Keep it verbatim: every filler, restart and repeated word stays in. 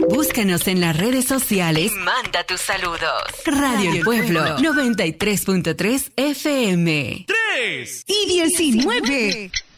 Búscanos en las redes sociales y manda tus saludos. Radio El Pueblo, noventa y tres punto tres F M. tres y diecinueve.